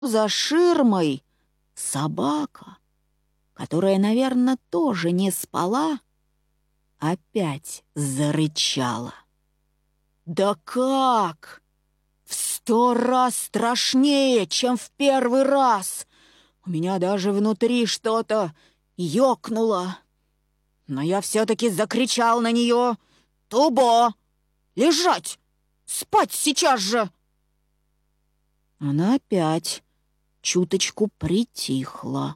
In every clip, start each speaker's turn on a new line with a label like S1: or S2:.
S1: за ширмой собака, которая, наверное, тоже не спала, опять зарычала. Да как! В 100 раз страшнее, чем в первый раз. У меня даже внутри что-то ёкнуло. Но я все-таки закричал на нее: «Тубо! Лежать! Спать сейчас же!» Она опять чуточку притихла.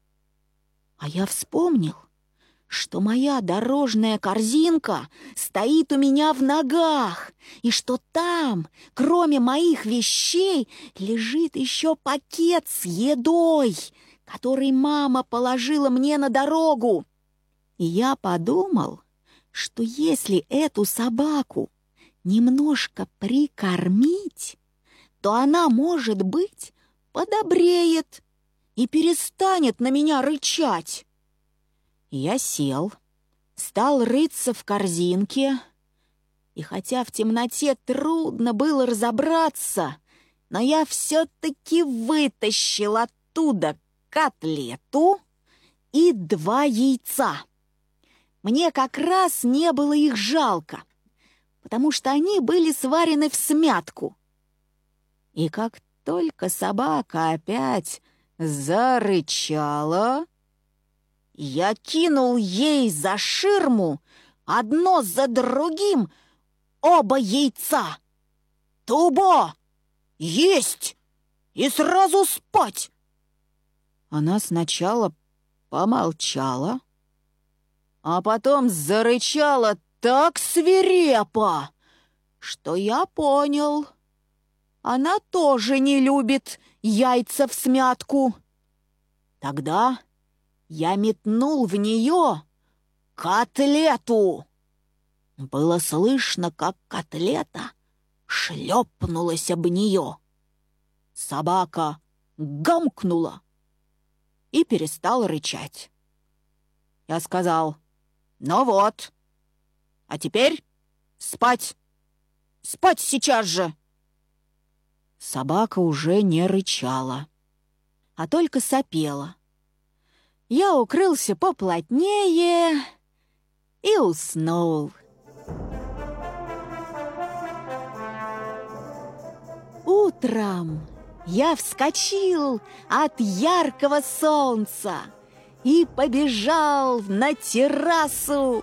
S1: А я вспомнил, что моя дорожная корзинка стоит у меня в ногах, и что там, кроме моих вещей, лежит еще пакет с едой, который мама положила мне на дорогу. И я подумал, что если эту собаку немножко прикормить, то она, может быть, подобреет и перестанет на меня рычать. Я сел, стал рыться в корзинке, и хотя в темноте трудно было разобраться, но я все-таки вытащил оттуда котлету и 2 яйца. Мне как раз не было их жалко, потому что они были сварены всмятку. И как только собака опять зарычала, я кинул ей за ширму одно за другим оба яйца. «Тубо! Есть! И сразу спать!» Она сначала помолчала, а потом зарычала так свирепо, что я понял, она тоже не любит яйца всмятку. Тогда я метнул в нее котлету. Было слышно, как котлета шлепнулась об нее. Собака гамкнула и перестала рычать. Я сказал: «Ну вот, а теперь спать! Спать сейчас же!» Собака уже не рычала, а только сопела. Я укрылся поплотнее и уснул. Утром я вскочил от яркого солнца и побежал на террасу.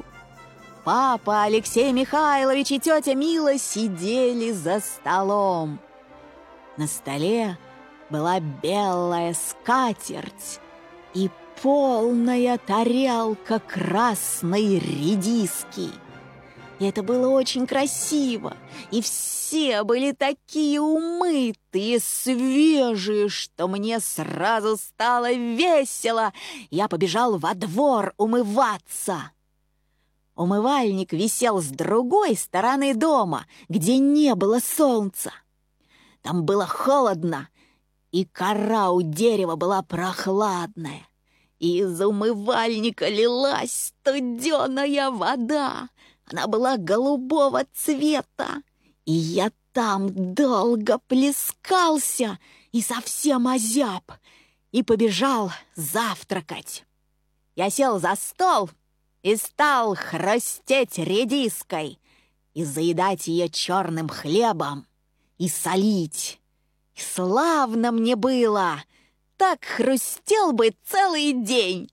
S1: Папа, Алексей Михайлович и тетя Мила сидели за столом. На столе была белая скатерть и полная тарелка красной редиски. И это было очень красиво, и все были такие умытые, свежие, что мне сразу стало весело. Я побежал во двор умываться. Умывальник висел с другой стороны дома, где не было солнца. Там было холодно, и кора у дерева была прохладная. И из умывальника лилась студеная вода. Она была голубого цвета, и я там долго плескался и совсем озяб, и побежал завтракать. Я сел за стол и стал хрустеть редиской и заедать ее черным хлебом и солить. И славно мне было, так хрустел бы целый день.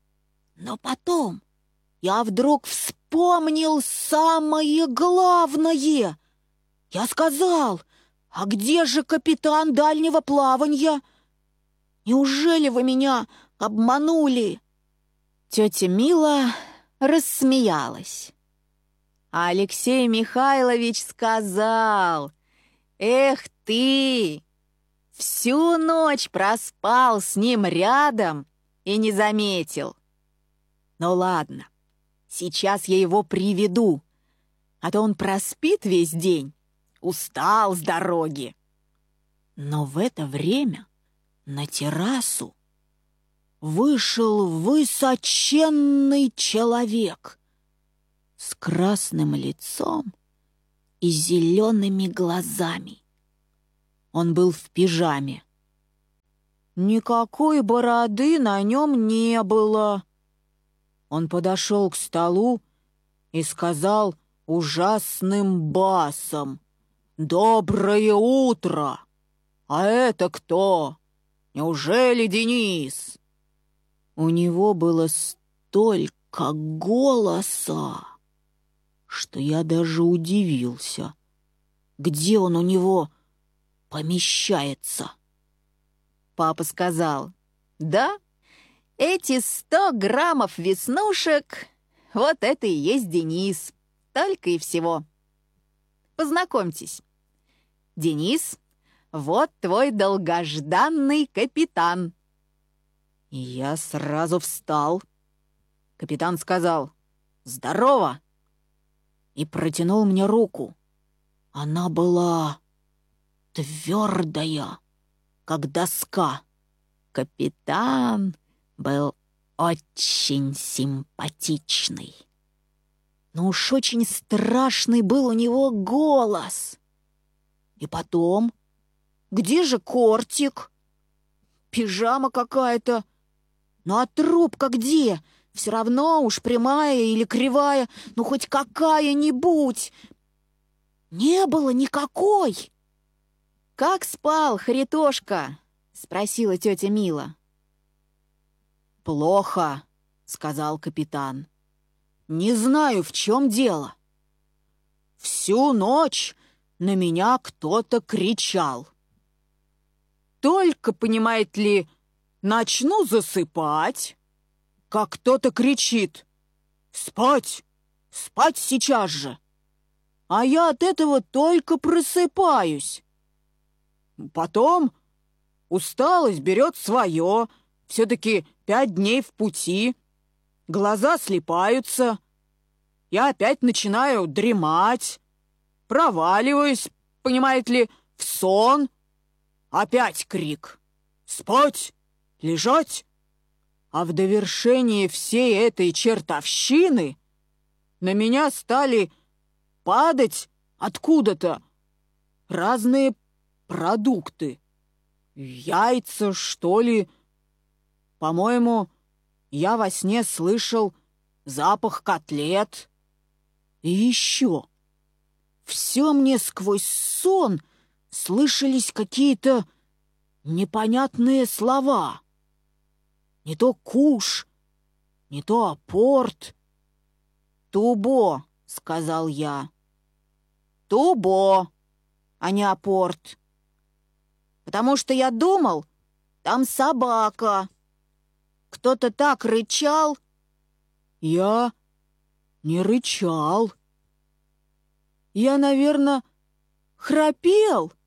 S1: Но потом я вдруг вспомнил самое главное. Я сказал: «А где же капитан дальнего плавания? Неужели вы меня обманули?» Тетя Мила рассмеялась. А Алексей Михайлович сказал: «Эх ты! Всю ночь проспал с ним рядом и не заметил. Ну ладно, сейчас я его приведу, а то он проспит весь день, устал с дороги». Но в это время на террасу вышел высоченный человек с красным лицом и зелеными глазами. Он был в пижаме, никакой бороды на нем не было. Он подошел к столу и сказал ужасным басом: «Доброе утро! А это кто? Неужели Денис?» У него было столько голоса, что я даже удивился, где он у него помещается. Папа сказал: «Да, эти 100 граммов веснушек, вот это и есть Денис, только и всего. Познакомьтесь, Денис, вот твой долгожданный капитан». И я сразу встал. Капитан сказал: «Здорово!» и протянул мне руку. Она была твердая, как доска. Капитан был очень симпатичный. Но уж очень страшный был у него голос. И потом, где же кортик? Пижама какая-то. Ну а трубка где? Все равно уж прямая или кривая, ну хоть какая-нибудь. Не было никакой. «Как спал, Харитошка?» — спросила тетя Мила. «Плохо», — сказал капитан. «Не знаю, в чем дело. Всю ночь на меня кто-то кричал. Только, понимаете ли, начну засыпать, как кто-то кричит: «Спать! Спать сейчас же!» А я от этого только просыпаюсь. Потом усталость берет свое, все-таки 5 дней в пути, глаза слипаются, я опять начинаю дремать, проваливаюсь, понимаете ли, в сон. Опять крик: «Спать! Лежать!» А в довершение всей этой чертовщины на меня стали падать откуда-то разные продукты. Яйца, что ли. По-моему, я во сне слышал запах котлет. И еще. Все мне сквозь сон слышались какие-то непонятные слова. Не то куш, не то апорт. «Тубо», — сказал я. «Тубо, а не апорт. Потому что я думал, там собака. Кто-то так рычал». Я не рычал. Я, наверное, храпел.